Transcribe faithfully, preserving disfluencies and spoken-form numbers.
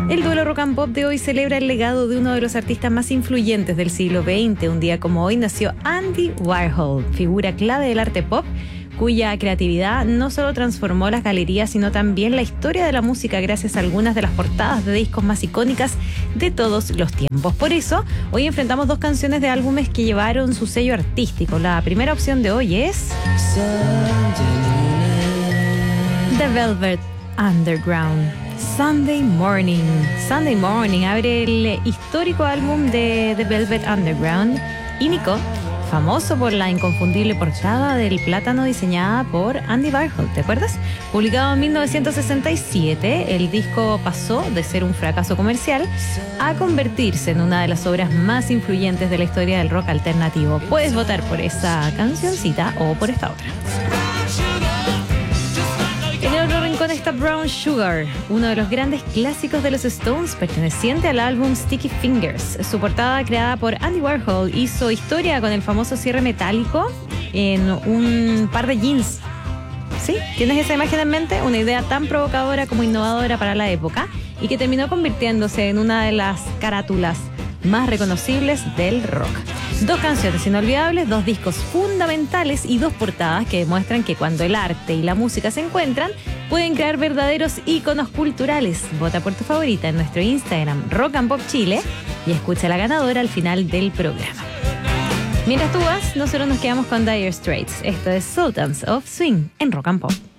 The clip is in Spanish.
El duelo rock and pop de hoy celebra el legado de uno de los artistas más influyentes del siglo veinte. Un día como hoy nació Andy Warhol, figura clave del arte pop, cuya creatividad no solo transformó las galerías, sino también la historia de la música gracias a algunas de las portadas de discos más icónicas de todos los tiempos. Por eso, hoy enfrentamos dos canciones de álbumes que llevaron su sello artístico. La primera opción de hoy es The Velvet Underground, Sunday Morning. Sunday Morning abre el histórico álbum de The Velvet Underground, ínico, famoso por la inconfundible portada del plátano diseñada por Andy Warhol, ¿te acuerdas? Publicado en mil novecientos sesenta y siete, el disco pasó de ser un fracaso comercial a convertirse en una de las obras más influyentes de la historia del rock alternativo. Puedes votar por esa cancioncita o por esta otra. En el otro rincón está Brown Sugar, uno de los grandes clásicos de los Stones, perteneciente al álbum Sticky Fingers. Su portada, creada por Andy Warhol, hizo historia con el famoso cierre metálico en un par de jeans. ¿Sí? ¿Tienes esa imagen en mente? Una idea tan provocadora como innovadora para la época y que terminó convirtiéndose en una de las carátulas más reconocibles del rock. Dos canciones inolvidables, dos discos fundamentales y dos portadas que demuestran que cuando el arte y la música se encuentran, pueden crear verdaderos íconos culturales. Vota por tu favorita en nuestro Instagram, Rock and Pop Chile, y escucha a la ganadora al final del programa. Mientras tú vas, nosotros nos quedamos con Dire Straits. Esto es Sultans of Swing en Rock and Pop.